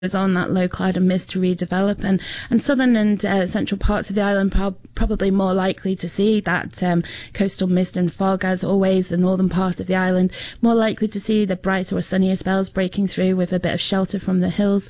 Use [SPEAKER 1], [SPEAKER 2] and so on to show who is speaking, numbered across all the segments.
[SPEAKER 1] on that low cloud and mist to redevelop, and southern and central parts of the island probably more likely to see that coastal mist and fog. As always, the northern part of the island more likely to see the brighter or sunnier spells breaking through with a bit of shelter from the hills.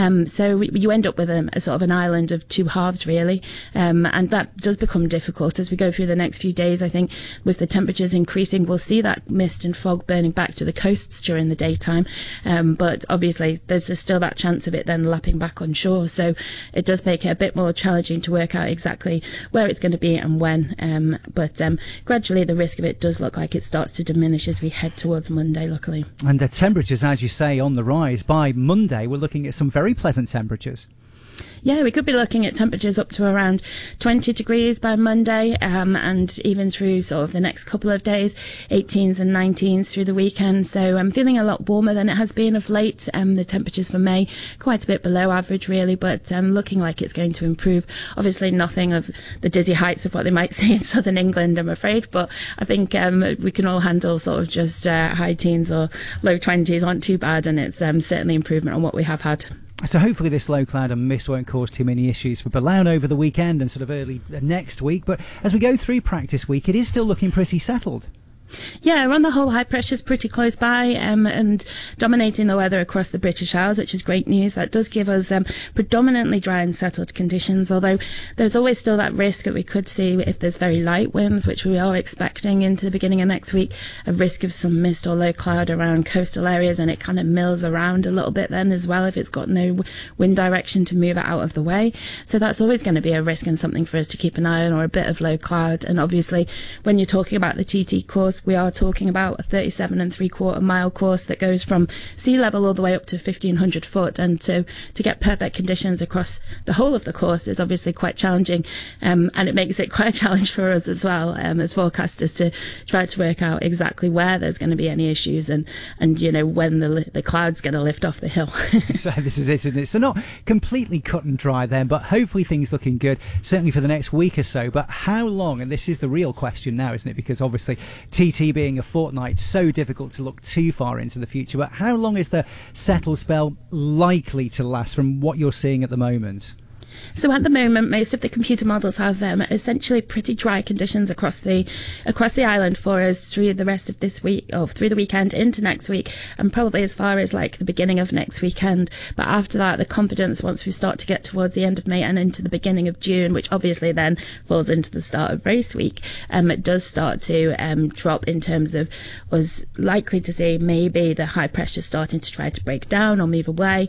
[SPEAKER 1] So you end up with a sort of an island of two halves, really, and that does become difficult as we go through the next few days. I think with the temperatures increasing, we'll see that mist and fog burning back to the coasts during the daytime, but obviously there's still that chance of it then lapping back on shore, so it does make it a bit more challenging to work out exactly where it's going to be and when, but gradually the risk of it does look like it starts to diminish as we head towards Monday, luckily.
[SPEAKER 2] And the temperatures, as you say, on the rise. By Monday we're looking at some very pleasant temperatures.
[SPEAKER 1] Yeah, we could be looking at temperatures up to around 20 degrees by Monday, and even through sort of the next couple of days, 18s and 19s through the weekend. So I'm feeling a lot warmer than it has been of late. The temperatures for May quite a bit below average, really, but looking like it's going to improve. Obviously, nothing of the dizzy heights of what they might see in southern England, I'm afraid, but I think we can all handle sort of just high teens or low 20s aren't too bad, and it's certainly improvement on what we have had.
[SPEAKER 2] So hopefully this low cloud and mist won't cause too many issues for Ballown over the weekend and sort of early next week. But as we go through practice week, it is still looking pretty settled.
[SPEAKER 1] Yeah, on the whole, high pressure's pretty close by and dominating the weather across the British Isles, which is great news. That does give us predominantly dry and settled conditions, although there's always still that risk that we could see if there's very light winds, which we are expecting into the beginning of next week, a risk of some mist or low cloud around coastal areas, and it kind of mills around a little bit then as well if it's got no wind direction to move it out of the way. So that's always going to be a risk and something for us to keep an eye on, or a bit of low cloud. And obviously, when you're talking about the TT course, we are talking about a 37.75 mile course that goes from sea level all the way up to 1,500 foot, and to get perfect conditions across the whole of the course is obviously quite challenging, and it makes it quite a challenge for us as well, as forecasters, to try to work out exactly where there's going to be any issues and you know when the cloud's going to lift off the hill.
[SPEAKER 2] So this is it, isn't it? So not completely cut and dry then, but hopefully things looking good, certainly for the next week or so. But how long, and this is the real question now, isn't it, because obviously TT being a fortnight, so difficult to look too far into the future, but how long is the settled spell likely to last from what you're seeing at the moment?
[SPEAKER 1] So at the moment, most of the computer models have essentially pretty dry conditions across the island for us through the rest of this week, or through the weekend into next week, and probably as far as like the beginning of next weekend. But after that, the confidence, once we start to get towards the end of May and into the beginning of June, which obviously then falls into the start of race week, it does start to drop in terms of us likely to see maybe the high pressure starting to try to break down or move away.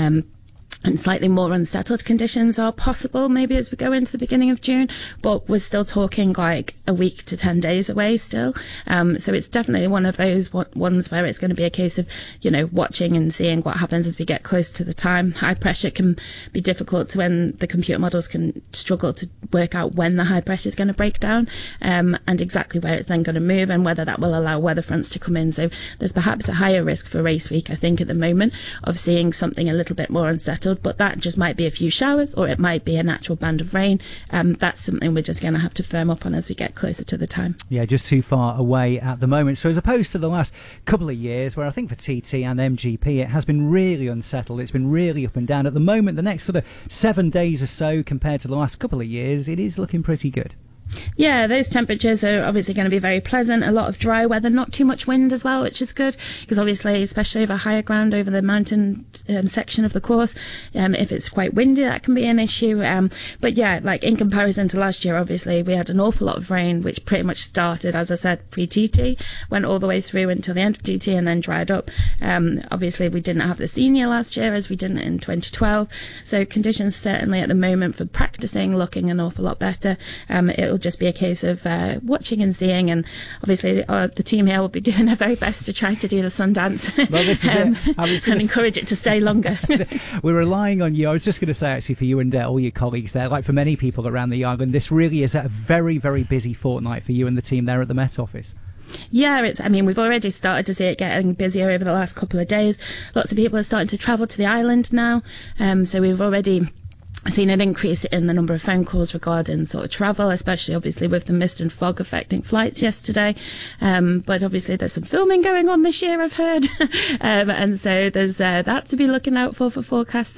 [SPEAKER 1] And slightly more unsettled conditions are possible maybe as we go into the beginning of June, but we're still talking like a week to 10 days away still. So it's definitely one of those ones where it's going to be a case of, you know, watching and seeing what happens as we get close to the time. High pressure can be difficult when the computer models can struggle to work out when the high pressure is going to break down, and exactly where it's then going to move and whether that will allow weather fronts to come in. So there's perhaps a higher risk for race week, I think, at the moment, of seeing something a little bit more unsettled. But that just might be a few showers, or it might be a natural band of rain. That's something we're just going to have to firm up on as we get closer to the time. Yeah,
[SPEAKER 2] just too far away at the moment. So as opposed to the last couple of years, where I think for TT and MGP it has been really unsettled, it's been really up and down. At the moment, the next sort of 7 days or so compared to the last couple of years, it is looking pretty good.
[SPEAKER 1] Yeah, those temperatures are obviously going to be very pleasant. A lot of dry weather, not too much wind as well, which is good, because obviously, especially over higher ground, over the mountain section of the course, if it's quite windy, that can be an issue. But yeah, like in comparison to last year, obviously, we had an awful lot of rain, which pretty much started, as I said, pre-TT, went all the way through until the end of TT and then dried up. Obviously, we didn't have the senior last year, as we didn't in 2012. So conditions certainly at the moment for practicing looking an awful lot better. It'll just be a case of watching and seeing, and obviously the team here will be doing their very best to try to do the sun dance.
[SPEAKER 2] Well, this is it.
[SPEAKER 1] And encourage it to stay longer.
[SPEAKER 2] We're relying on you. I was just going to say, actually, for you and all your colleagues there, like for many people around the island, this really is a very, very busy fortnight for you and the team there at the Met Office.
[SPEAKER 1] Yeah, we've already started to see it getting busier over the last couple of days. Lots of people are starting to travel to the island now, so we've already seen an increase in the number of phone calls regarding sort of travel, especially obviously with the mist and fog affecting flights yesterday. But obviously there's some filming going on this year, I've heard. And so there's that to be looking out for forecasts